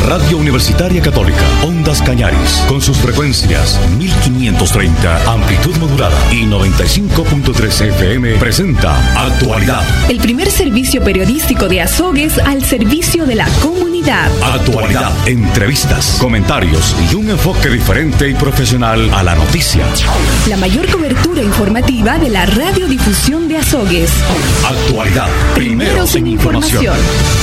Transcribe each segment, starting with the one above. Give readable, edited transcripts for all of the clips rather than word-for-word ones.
Radio Universitaria Católica, Ondas Cañaris, con sus frecuencias 1530, amplitud modulada y 95.3 FM, presenta Actualidad. El primer servicio periodístico de Azogues al servicio de la comunidad. Actualidad, entrevistas, comentarios y un enfoque diferente y profesional a la noticia. La mayor cobertura informativa de la radiodifusión de Azogues. Actualidad, primeros en información.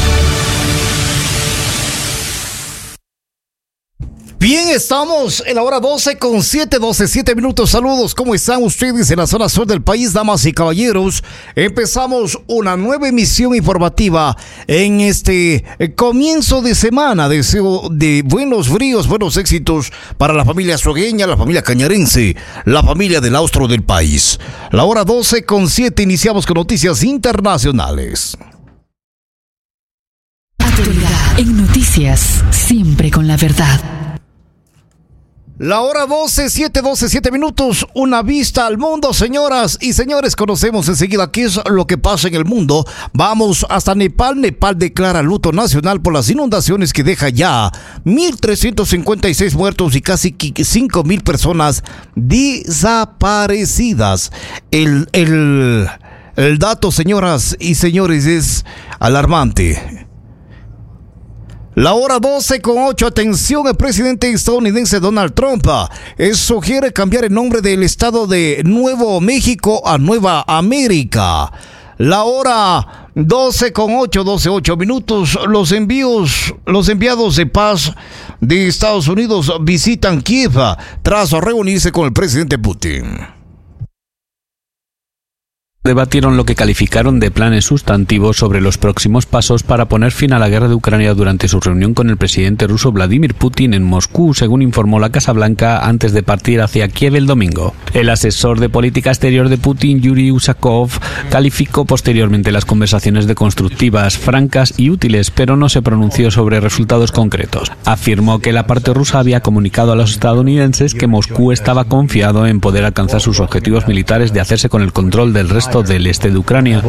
Bien, estamos en la hora 12 con 7 minutos. Saludos, ¿cómo están ustedes en la zona sur del país, damas y caballeros? Empezamos una nueva emisión informativa en este comienzo de semana. Deseo de buenos bríos, buenos éxitos para la familia azogueña, la familia cañarense, la familia del austro del país. La hora 12 con 7, iniciamos con noticias internacionales. Actualidad en noticias, siempre con la verdad. La hora 12, 7 minutos, una vista al mundo, señoras y señores. Conocemos enseguida qué es lo que pasa en el mundo. Vamos hasta Nepal. Nepal declara luto nacional por las inundaciones que deja ya 1.356 muertos y casi 5.000 personas desaparecidas. El dato, señoras y señores, es alarmante. La hora 12 con 8, atención, el presidente estadounidense Donald Trump sugiere cambiar el nombre del estado de Nuevo México a Nueva América. La hora 12 con 8 minutos, los enviados de paz de Estados Unidos visitan Kiev tras reunirse con el presidente Putin. Debatieron lo que calificaron de planes sustantivos sobre los próximos pasos para poner fin a la guerra de Ucrania durante su reunión con el presidente ruso Vladimir Putin en Moscú, según informó la Casa Blanca antes de partir hacia Kiev el domingo. El asesor de política exterior de Putin, Yuri Usakov, calificó posteriormente las conversaciones de constructivas, francas y útiles, pero no se pronunció sobre resultados concretos. Afirmó que la parte rusa había comunicado a los estadounidenses que Moscú estaba confiado en poder alcanzar sus objetivos militares de hacerse con el control del resto del este de Ucrania.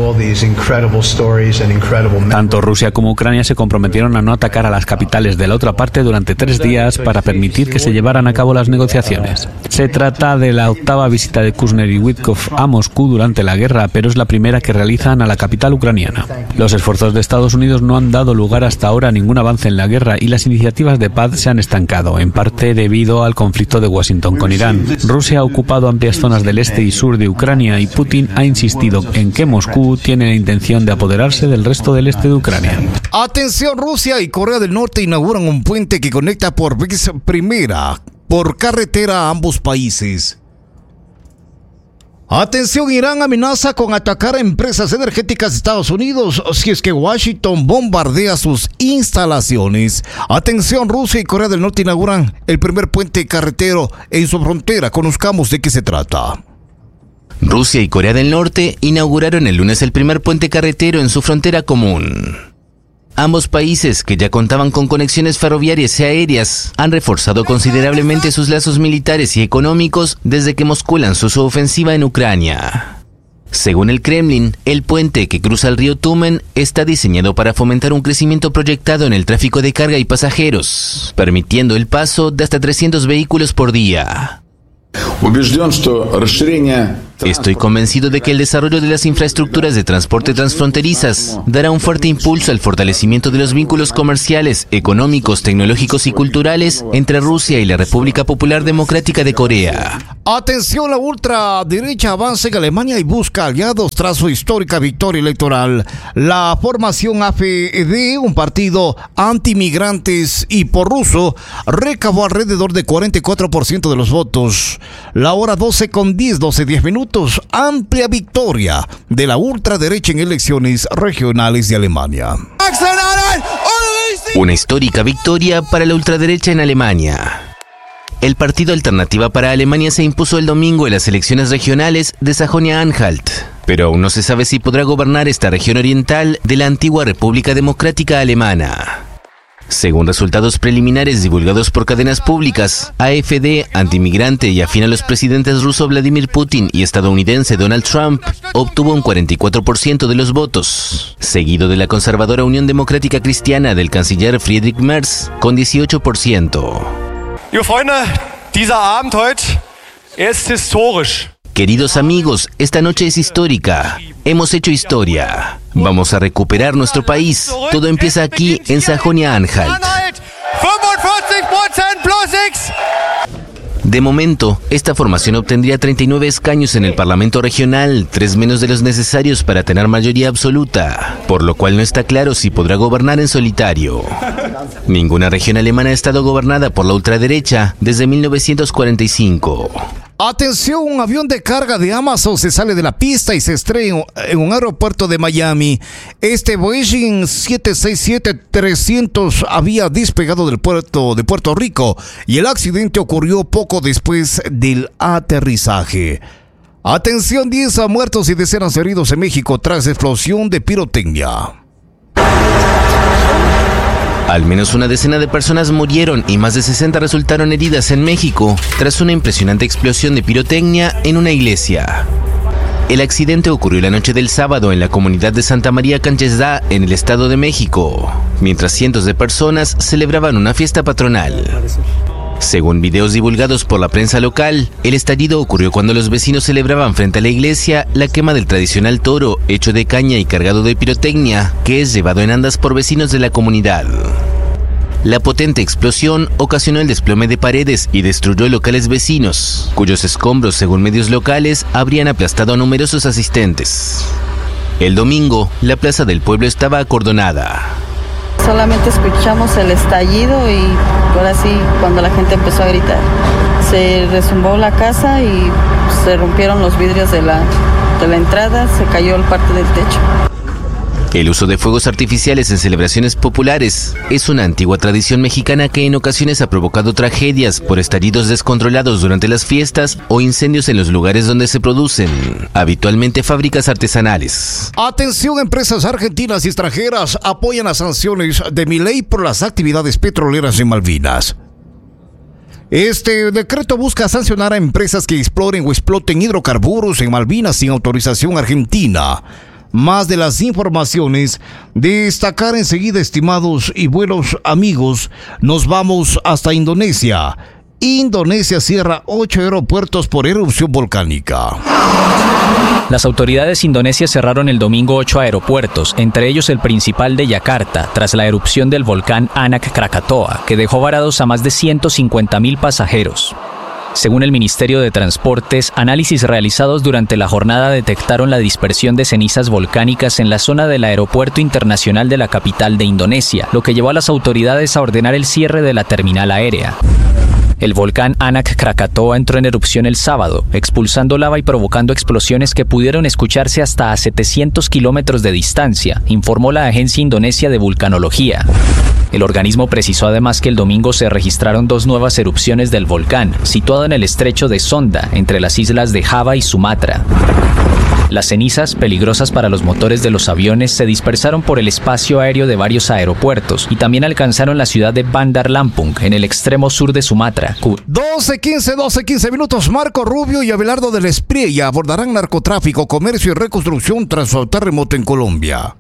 Tanto Rusia como Ucrania se comprometieron a no atacar a las capitales de la otra parte durante 3 días para permitir que se llevaran a cabo las negociaciones. Se trata de la 8ª visita de Kushner y Witkoff a Moscú durante la guerra, pero es la primera que realizan a la capital ucraniana. Los esfuerzos de Estados Unidos no han dado lugar hasta ahora a ningún avance en la guerra y las iniciativas de paz se han estancado, en parte debido al conflicto de Washington con Irán. Rusia ha ocupado amplias zonas del este y sur de Ucrania y Putin ha insistido en que Moscú tiene la intención de apoderarse del resto del este de Ucrania. Atención, Rusia y Corea del Norte inauguran un puente que conecta por vez primera por carretera a ambos países. Atención, Irán amenaza con atacar a empresas energéticas de Estados Unidos si es que Washington bombardea sus instalaciones. Atención, Rusia y Corea del Norte inauguran el primer puente carretero en su frontera. Conozcamos de qué se trata. Rusia y Corea del Norte inauguraron el lunes el primer puente carretero en su frontera común. Ambos países, que ya contaban con conexiones ferroviarias y aéreas, han reforzado considerablemente sus lazos militares y económicos desde que Moscú lanzó su ofensiva en Ucrania. Según el Kremlin, el puente que cruza el río Tumen está diseñado para fomentar un crecimiento proyectado en el tráfico de carga y pasajeros, permitiendo el paso de hasta 300 vehículos por día. Estoy convencido de que el desarrollo de las infraestructuras de transporte transfronterizas dará un fuerte impulso al fortalecimiento de los vínculos comerciales, económicos, tecnológicos y culturales entre Rusia y la República Popular Democrática de Corea. Atención, la ultraderecha avanza en Alemania y busca aliados tras su histórica victoria electoral. La formación AfD, un partido antimigrantes y porruso, recabó alrededor de 44% de los votos. La hora 12 con 10 minutos. Amplia victoria de la ultraderecha en elecciones regionales de Alemania. Una histórica victoria para la ultraderecha en Alemania. El partido Alternativa para Alemania se impuso el domingo en las elecciones regionales de Sajonia-Anhalt, pero aún no se sabe si podrá gobernar esta región oriental de la antigua República Democrática Alemana. Según resultados preliminares divulgados por cadenas públicas, AfD, antimigrante y afín a los presidentes ruso Vladimir Putin y estadounidense Donald Trump, obtuvo un 44% de los votos, seguido de la conservadora Unión Democrática Cristiana del canciller Friedrich Merz con 18%. Liebe Freunde, dieser Abend heute ist historisch. Queridos amigos, esta noche es histórica. Hemos hecho historia. Vamos a recuperar nuestro país. Todo empieza aquí, en Sajonia-Anhalt. 45% plus X. De momento, esta formación obtendría 39 escaños en el Parlamento regional, 3 menos de los necesarios para tener mayoría absoluta, por lo cual no está claro si podrá gobernar en solitario. Ninguna región alemana ha estado gobernada por la ultraderecha desde 1945. Atención, un avión de carga de Amazon se sale de la pista y se estrella en un aeropuerto de Miami. Este Boeing 767-300 había despegado del puerto de Puerto Rico y el accidente ocurrió poco después del aterrizaje. Atención, 10 muertos y decenas de heridos en México tras explosión de pirotecnia. Al menos una decena de personas murieron y más de 60 resultaron heridas en México tras una impresionante explosión de pirotecnia en una iglesia. El accidente ocurrió la noche del sábado en la comunidad de Santa María Canchesdá, en el Estado de México, mientras cientos de personas celebraban una fiesta patronal. Según videos divulgados por la prensa local, el estallido ocurrió cuando los vecinos celebraban frente a la iglesia la quema del tradicional toro hecho de caña y cargado de pirotecnia, que es llevado en andas por vecinos de la comunidad. La potente explosión ocasionó el desplome de paredes y destruyó locales vecinos, cuyos escombros, según medios locales, habrían aplastado a numerosos asistentes. El domingo, la plaza del pueblo estaba acordonada. Solamente escuchamos el estallido y ahora sí, cuando la gente empezó a gritar, se rezumbó la casa y se rompieron los vidrios de la entrada, se cayó parte del techo. El uso de fuegos artificiales en celebraciones populares es una antigua tradición mexicana que en ocasiones ha provocado tragedias por estallidos descontrolados durante las fiestas o incendios en los lugares donde se producen, habitualmente fábricas artesanales. Atención, empresas argentinas y extranjeras apoyan las sanciones de Milei por las actividades petroleras en Malvinas. Este decreto busca sancionar a empresas que exploren o exploten hidrocarburos en Malvinas sin autorización argentina. Más de las informaciones, destacar enseguida, estimados y buenos amigos, nos vamos hasta Indonesia. Indonesia cierra 8 aeropuertos por erupción volcánica. Las autoridades indonesias cerraron el domingo 8 aeropuertos, entre ellos el principal de Yakarta, tras la erupción del volcán Anak Krakatoa, que dejó varados a más de 150.000 pasajeros. Según el Ministerio de Transportes, análisis realizados durante la jornada detectaron la dispersión de cenizas volcánicas en la zona del Aeropuerto Internacional de la capital de Indonesia, lo que llevó a las autoridades a ordenar el cierre de la terminal aérea. El volcán Anak Krakatoa entró en erupción el sábado, expulsando lava y provocando explosiones que pudieron escucharse hasta a 700 kilómetros de distancia, informó la Agencia Indonesia de Vulcanología. El organismo precisó además que el domingo se registraron 2 nuevas erupciones del volcán, situado en el estrecho de Sonda, entre las islas de Java y Sumatra. Las cenizas, peligrosas para los motores de los aviones, se dispersaron por el espacio aéreo de varios aeropuertos y también alcanzaron la ciudad de Bandar Lampung, en el extremo sur de Sumatra. 12:15 minutos. Marco Rubio y Abelardo del Espriella abordarán narcotráfico, comercio y reconstrucción tras el terremoto en Colombia.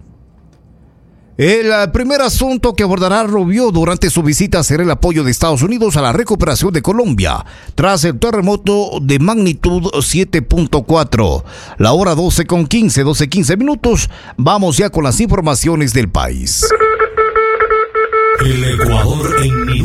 El primer asunto que abordará Rubio durante su visita será el apoyo de Estados Unidos a la recuperación de Colombia tras el terremoto de magnitud 7.4. La hora 12:15 minutos. Vamos ya con las informaciones del país. El Ecuador en